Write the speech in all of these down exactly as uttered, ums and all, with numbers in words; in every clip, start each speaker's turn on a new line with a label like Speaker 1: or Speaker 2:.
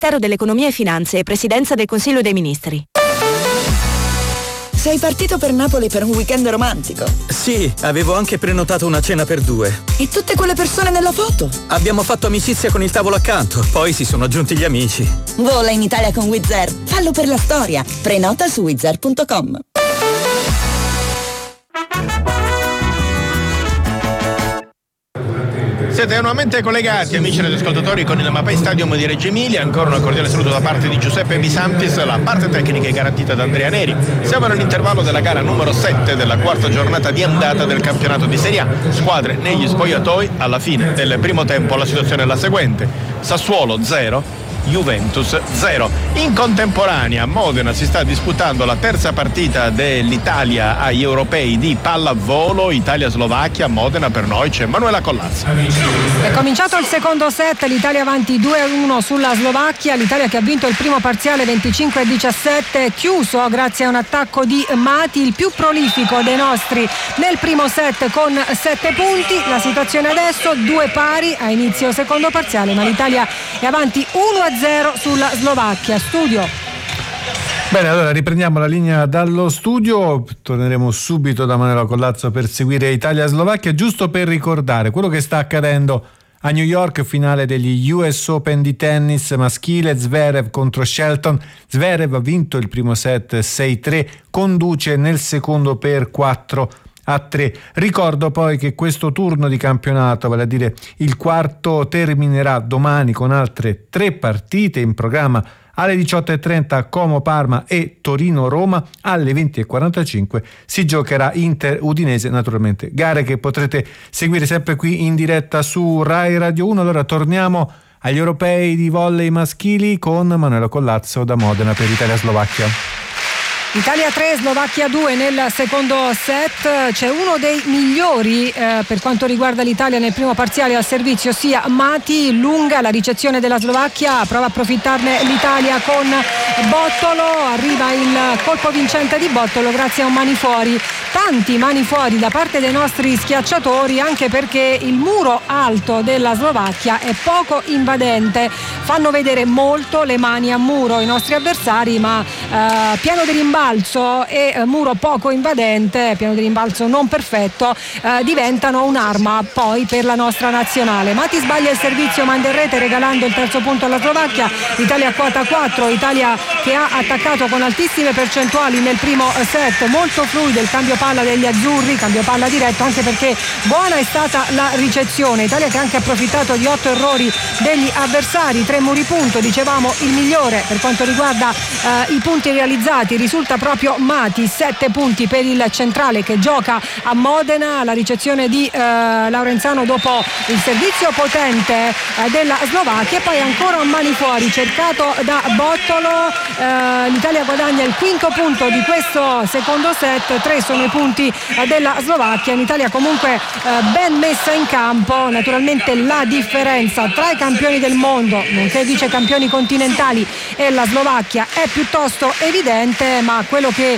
Speaker 1: Ministero dell'Economia e Finanze e Presidenza del Consiglio dei Ministri.
Speaker 2: Sei partito per Napoli per un weekend romantico?
Speaker 3: Sì, avevo anche prenotato una cena per due.
Speaker 2: E tutte quelle persone nella foto?
Speaker 3: Abbiamo fatto amicizia con il tavolo accanto, poi si sono aggiunti gli amici.
Speaker 2: Vola in Italia con Wizz Air. Fallo per la storia. Prenota su wizz air punto com.
Speaker 4: Siete nuovamente collegati, amici radioascoltatori, con il Mapei Stadium di Reggio Emilia. Ancora un cordiale saluto da parte di Giuseppe Bisantis. La parte tecnica è garantita da Andrea Neri. Siamo nell'intervallo della gara numero sette della quarta giornata di andata del campionato di Serie A. Squadre negli spogliatoi. Alla fine del primo tempo la situazione è la seguente: Sassuolo zero, Juventus zero. In contemporanea a Modena si sta disputando la terza partita dell'Italia agli europei di pallavolo, Italia-Slovacchia. A Modena per noi c'è Manuela Collazza.
Speaker 5: È cominciato il secondo set, l'Italia avanti due a uno sulla Slovacchia, l'Italia che ha vinto il primo parziale venticinque a diciassette, chiuso grazie a un attacco di Mati, il più prolifico dei nostri nel primo set con sette punti. La situazione adesso due pari a inizio secondo parziale, ma l'Italia è avanti uno a zero sulla Slovacchia. Studio.
Speaker 6: Bene, allora riprendiamo la linea dallo studio, torneremo subito da Manuela Collazzo per seguire Italia-Slovacchia, giusto per ricordare quello che sta accadendo a New York, finale degli U S Open di tennis maschile, Zverev contro Shelton. Zverev ha vinto il primo set sei tre, conduce nel secondo per quattro a tre. Ricordo poi che questo turno di campionato, vale a dire il quarto, terminerà domani con altre tre partite in programma. Alle diciotto e trenta Como Parma e Torino Roma, alle venti e quarantacinque si giocherà Inter Udinese, naturalmente gare che potrete seguire sempre qui in diretta su Rai Radio uno. Allora torniamo agli europei di volley maschili con Manuela Collazzo da Modena per Italia-Slovacchia.
Speaker 5: Italia tre, Slovacchia due nel secondo set. C'è uno dei migliori eh, per quanto riguarda l'Italia nel primo parziale al servizio, sia Mati. Lunga la ricezione della Slovacchia, prova a approfittarne l'Italia con Bottolo, arriva il colpo vincente di Bottolo grazie a un mani fuori. Tanti mani fuori da parte dei nostri schiacciatori, anche perché il muro alto della Slovacchia è poco invadente, fanno vedere molto le mani a muro i nostri avversari, ma eh, piano di rimbalzo e eh, muro poco invadente, piano di rimbalzo non perfetto, eh, diventano un'arma poi per la nostra nazionale. Mati sbaglia il servizio, manda in rete regalando il terzo punto alla Slovacchia. Italia quota quattro, Italia che ha attaccato con altissime percentuali nel primo set, molto fluido il cambio palla degli azzurri, cambio palla diretto, anche perché buona è stata la ricezione. Italia che ha anche approfittato di otto errori degli avversari, tre muri punto, dicevamo il migliore per quanto riguarda eh, i punti realizzati risulta proprio Mati, sette punti per il centrale che gioca a Modena. La ricezione di eh, Laurenzano dopo il servizio potente eh, della Slovacchia, e poi ancora un mani fuori cercato da Bottolo. eh, l'Italia guadagna il quinto punto di questo secondo set, tre sono i punti eh, della Slovacchia. L'Italia comunque eh, ben messa in campo. Naturalmente la differenza tra i campioni del mondo nonché vice campioni continentali e la Slovacchia è piuttosto evidente, ma quello che eh,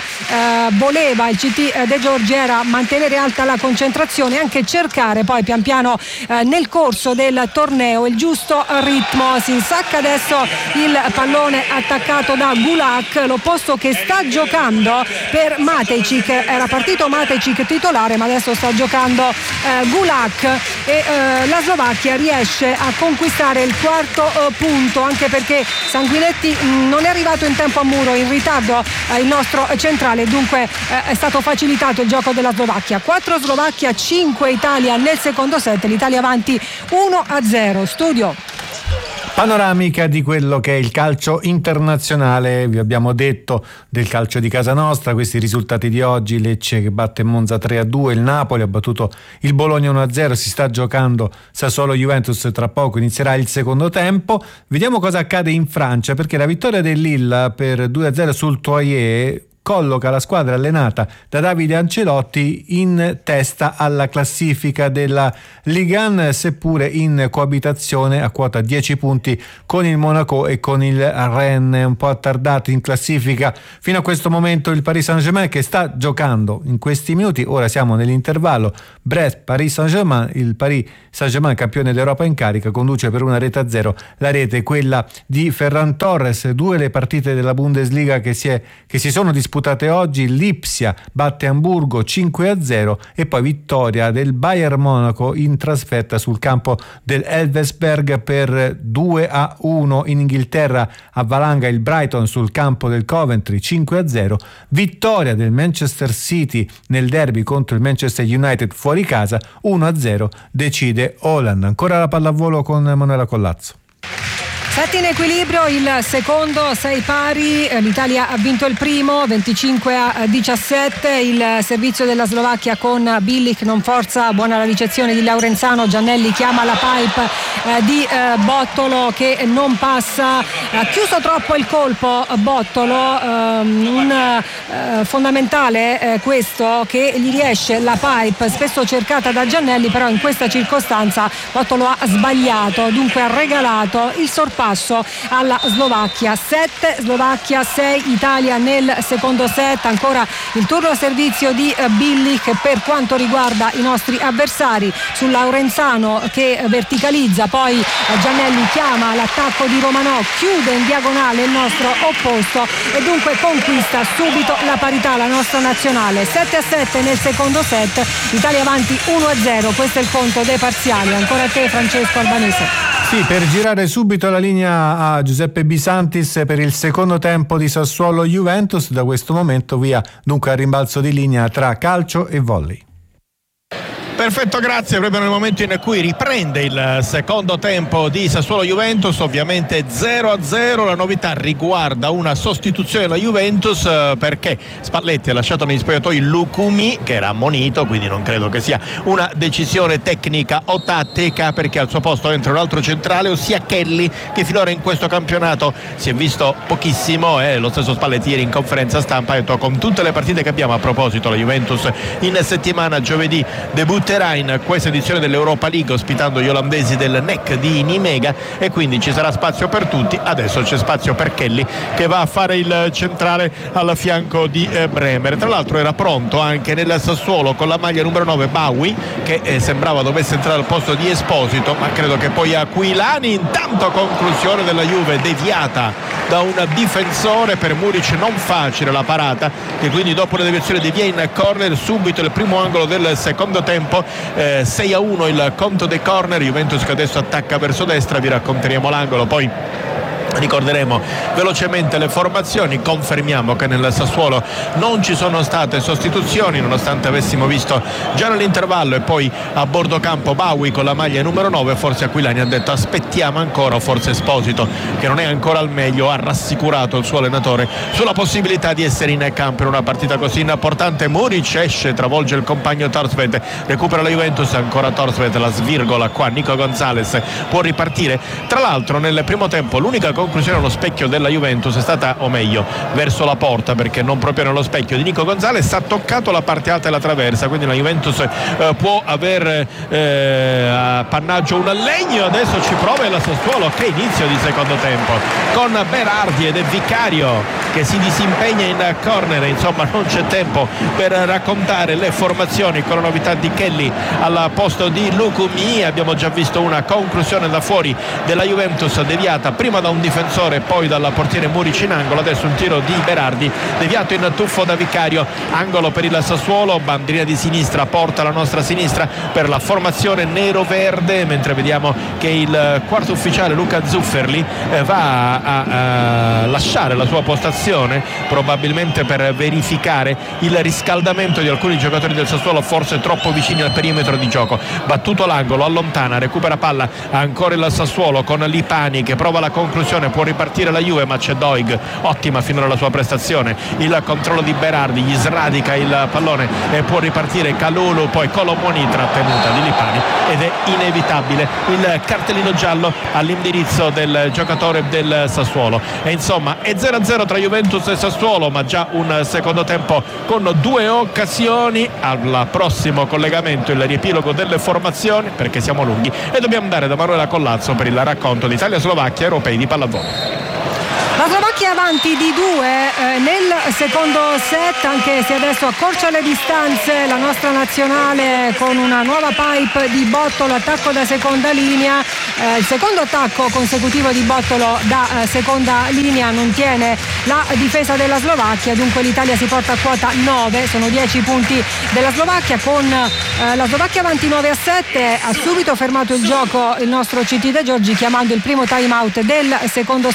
Speaker 5: voleva il C T De Giorgi era mantenere alta la concentrazione e anche cercare poi pian piano eh, nel corso del torneo il giusto ritmo. Si insacca adesso il pallone attaccato da Gulak, l'opposto che sta giocando per Matejčík. Era partito Matejčík titolare, ma adesso sta giocando eh, Gulak, e eh, la Slovacchia riesce a conquistare il quarto eh, punto, anche perché Sanguinetti mh, non è arrivato in tempo a muro, in ritardo eh, il nostro centrale, dunque eh, è stato facilitato il gioco della Slovacchia. quattro Slovacchia, cinque Italia nel secondo set, l'Italia avanti uno a zero. Studio.
Speaker 6: Panoramica di quello che è il calcio internazionale. Vi abbiamo detto del calcio di casa nostra, questi risultati di oggi: Lecce che batte Monza tre a due, il Napoli ha battuto il Bologna uno a zero, si sta giocando Sassuolo-Juventus, tra poco inizierà il secondo tempo. Vediamo cosa accade in Francia, perché la vittoria del Lille per due a zero sul Troyes colloca la squadra allenata da Davide Ancelotti in testa alla classifica della Ligue uno, seppure in coabitazione a quota dieci punti con il Monaco e con il Rennes. Un po' attardato in classifica fino a questo momento il Paris Saint-Germain, che sta giocando in questi minuti. Ora siamo nell'intervallo Brest-Paris Saint-Germain. Il Paris Saint-Germain, campione d'Europa in carica, conduce per una rete a zero. La rete è quella di Ferran Torres. Due le partite della Bundesliga che si, è, che si sono disputate oggi. Lipsia batte Amburgo cinque a zero e poi vittoria del Bayern Monaco in trasferta sul campo del Elversberg per due a uno. In Inghilterra avvalanga il Brighton sul campo del Coventry cinque a zero. Vittoria del Manchester City nel derby contro il Manchester United fuori casa uno a zero. Decide Haaland. Ancora la pallavolo con Manuela Collazzo.
Speaker 5: Sette in equilibrio, il secondo, sei pari, l'Italia ha vinto il primo venticinque a diciassette, il servizio della Slovacchia con Bilic non forza, buona la ricezione di Laurenzano, Giannelli chiama la pipe eh, di eh, Bottolo che non passa, ha chiuso troppo il colpo Bottolo, ehm, un eh, fondamentale eh, questo che gli riesce la pipe spesso cercata da Giannelli, però in questa circostanza Bottolo ha sbagliato, dunque ha regalato il sorpasso alla Slovacchia. Sette Slovacchia, sei Italia nel secondo set. Ancora il turno servizio di Bilic per quanto riguarda i nostri avversari, su Laurenzano che verticalizza, poi Giannelli chiama l'attacco di Romanò, chiude in diagonale il nostro opposto e dunque conquista subito la parità la nostra nazionale. Sette a sette nel secondo set, Italia avanti uno a zero. Questo è il conto dei parziali. Ancora a te Francesco Albanese.
Speaker 6: Sì, per girare subito la linea a Giuseppe Bisantis per il secondo tempo di Sassuolo-Juventus. Da questo momento via dunque a rimbalzo di linea tra calcio e volley.
Speaker 4: Perfetto, grazie. Proprio nel momento in cui riprende il secondo tempo di Sassuolo-Juventus, ovviamente zero a zero. La novità riguarda una sostituzione della Juventus perché Spalletti ha lasciato negli spogliatoi Lucumi, che era ammonito, quindi non credo che sia una decisione tecnica o tattica, perché al suo posto entra un altro centrale, ossia Kelly, che finora in questo campionato si è visto pochissimo. Eh, lo stesso Spalletti ieri in conferenza stampa ha detto: con tutte le partite che abbiamo, a proposito la Juventus in settimana, giovedì debutta in questa edizione dell'Europa League ospitando gli olandesi del N E C di Nimega, e quindi ci sarà spazio per tutti. Adesso c'è spazio per Kelly, che va a fare il centrale al fianco di eh, Bremer. Tra l'altro era pronto anche nel Sassuolo con la maglia numero nove Bawi, che eh, sembrava dovesse entrare al posto di Esposito, ma credo che poi Aquilani. Intanto conclusione della Juve deviata da un difensore, per Muric non facile la parata, che quindi dopo la deviazione devia in corner. Subito il primo angolo del secondo tempo, eh, sei a uno il conto dei corner. Juventus che adesso attacca verso destra, vi racconteremo l'angolo, poi ricorderemo velocemente le formazioni. Confermiamo che nel Sassuolo non ci sono state sostituzioni, nonostante avessimo visto già nell'intervallo e poi a bordo campo Bawi con la maglia numero nove. Forse Aquilani ha detto aspettiamo ancora, o forse Esposito, che non è ancora al meglio, ha rassicurato il suo allenatore sulla possibilità di essere in campo in una partita così importante. Muric esce, travolge il compagno Torsved, recupera la Juventus, ancora Torsved, la svirgola qua Nico Gonzalez, può ripartire. Tra l'altro nel primo tempo l'unica conclusione allo specchio della Juventus è stata, o meglio verso la porta, perché non proprio nello specchio di Nico Gonzalez, ha toccato la parte alta della traversa, quindi la Juventus eh, può aver eh, appannaggio un legno. Adesso ci prova il Sassuolo. Che inizio di secondo tempo, con Berardi ed è Vicario che si disimpegna in corner. Insomma, non c'è tempo per raccontare le formazioni, con la novità di Kelly al posto di Lucumi. Abbiamo già visto una conclusione da fuori della Juventus, deviata prima da un difensore e poi dal portiere Muric in angolo. Adesso un tiro di Berardi deviato in tuffo da Vicario, angolo per il Sassuolo. Bandierina di sinistra porta la nostra sinistra per la formazione nero-verde, mentre vediamo che il quarto ufficiale Luca Zufferli va a, a lasciare la sua postazione, probabilmente per verificare il riscaldamento di alcuni giocatori del Sassuolo, forse troppo vicini al perimetro di gioco. Battuto l'angolo, allontana, recupera palla ancora il Sassuolo con Lipani che prova la conclusione, può ripartire la Juve, ma c'è Doig, ottima finora la sua prestazione. Il controllo di Berardi, gli sradica il pallone e può ripartire Kalulu, poi Colomoni, trattenuta di Lipani, ed è inevitabile il cartellino giallo all'indirizzo del giocatore del Sassuolo. E insomma Roma e zero a zero tra Juventus e Sassuolo, ma già un secondo tempo con due occasioni. Al prossimo collegamento il riepilogo delle formazioni, perché siamo lunghi e dobbiamo andare da Manuela Collazzo per il racconto di Italia-Slovacchia europei di pallavolo.
Speaker 5: La Slovacchia avanti di due eh, nel secondo set, anche se adesso accorcia le distanze la nostra nazionale con una nuova pipe di Bottolo, attacco da seconda linea, eh, il secondo attacco consecutivo di Bottolo da eh, seconda linea non tiene la difesa della Slovacchia, dunque l'Italia si porta a quota nove, sono dieci punti della Slovacchia, con eh, la Slovacchia avanti nove a sette, ha subito fermato il gioco il nostro C T De Giorgi chiamando il primo time out del secondo